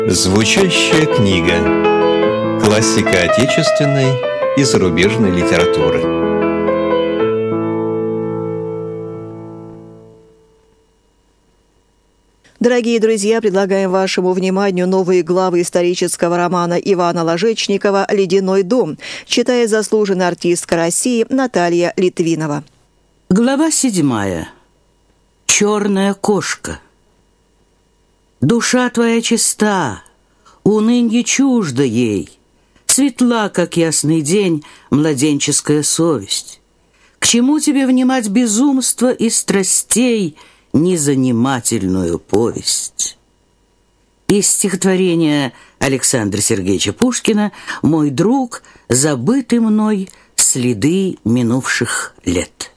Звучащая книга. Классика отечественной и зарубежной литературы. Дорогие друзья, предлагаем вашему вниманию новые главы исторического романа Ивана Ложечникова «Ледяной дом», читает заслуженная артистка России Наталья Литвинова. Глава 7. Черная кошка. Душа твоя чиста, унынье чуждо ей, светла, как ясный день, младенческая совесть. К чему тебе внимать безумства и страстей, незанимательную повесть? Из стихотворения Александра Сергеевича Пушкина «Мой друг, забытый мной, следы минувших лет».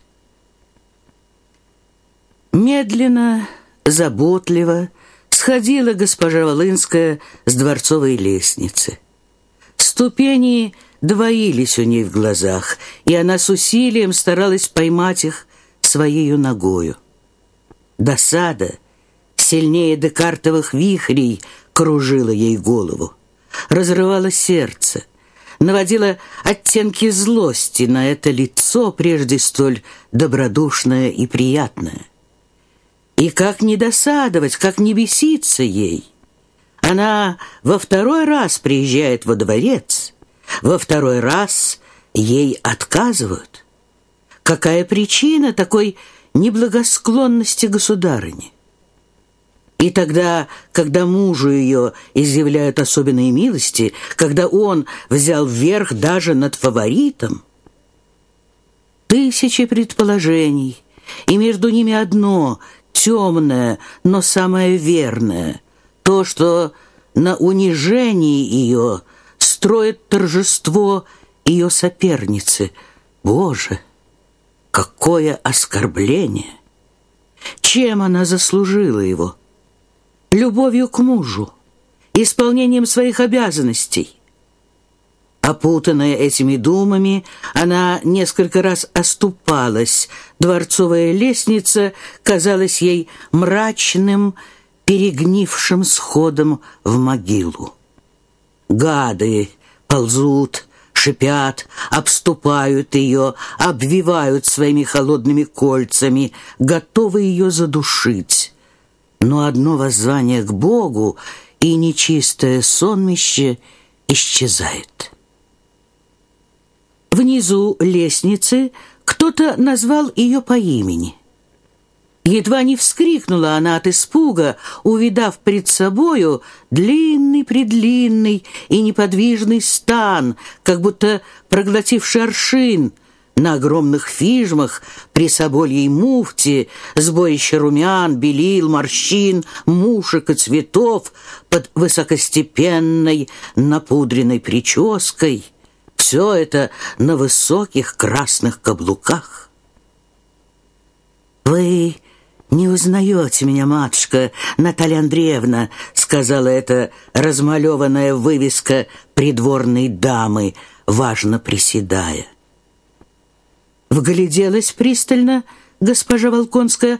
Медленно, заботливо сходила госпожа Волынская с дворцовой лестницы. Ступени двоились у ней в глазах, и она с усилием старалась поймать их своею ногою. Досада, сильнее декартовых вихрей, кружила ей голову, разрывала сердце, наводила оттенки злости на это лицо, прежде столь добродушное и приятное. И как не досадовать, как не беситься ей? Она во второй раз приезжает во дворец, во второй раз ей отказывают. Какая причина такой неблагосклонности государыни? И тогда, когда мужу ее изъявляют особенные милости, когда он взял верх даже над фаворитом, тысячи предположений, и между ними одно — темное, но самое верное, то, что на унижении ее строит торжество ее соперницы. Боже, какое оскорбление! Чем она заслужила его? Любовью к мужу, исполнением своих обязанностей. Опутанная этими думами, она несколько раз оступалась. Дворцовая лестница казалась ей мрачным, перегнившим сходом в могилу. Гады ползут, шипят, обступают ее, обвивают своими холодными кольцами, готовы ее задушить. Но одно воззвание к Богу, и нечистое сонмище исчезает. Внизу лестницы кто-то назвал ее по имени. Едва не вскрикнула она от испуга, увидав пред собою длинный-предлинный и неподвижный стан, как будто проглотивший аршин. На огромных фижмах, при собольей муфте, сборище румян, белил, морщин, мушек и цветов под высокостепенной напудренной прической. Все это на высоких красных каблуках. «Вы не узнаете меня, матушка Наталья Андреевна», сказала эта размалеванная вывеска придворной дамы, важно приседая. Вгляделась пристально госпожа Волконская.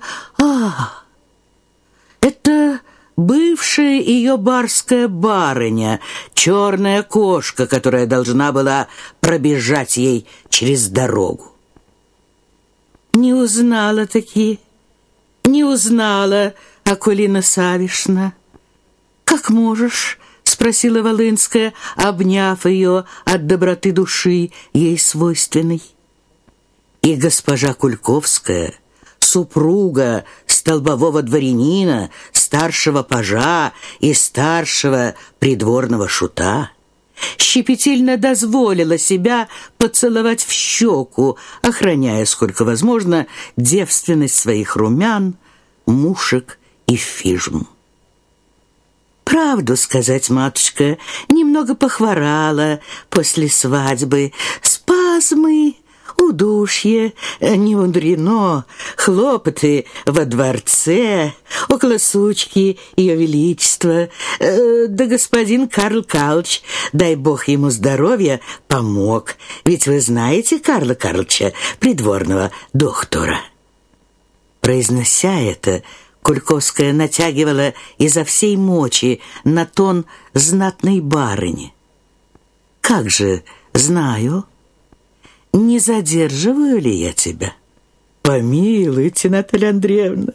Это бывшая ее барская барыня, черная кошка, которая должна была пробежать ей через дорогу. Не узнала-таки, не узнала, Акулина Савишна. «Как можешь?» — спросила Волынская, обняв ее от доброты души, ей свойственной. И госпожа Кульковская, супруга столбового дворянина, старшего пажа и старшего придворного шута, щепетильно дозволила себя поцеловать в щеку, охраняя, сколько возможно, девственность своих румян, мушек и фижм. «Правду сказать, матушка, немного похворала после свадьбы, спазмы, удушье, не мудрено, хлопоты во дворце, около сучки ее величества, да господин Карл Карлович, дай бог ему здоровья, помог, ведь вы знаете Карла Карловича, придворного доктора». Произнося это, Кульковская натягивала изо всей мочи на тон знатной барыни. «Как же, знаю. Не задерживаю ли я тебя?» «Помилуйте, Наталья Андреевна,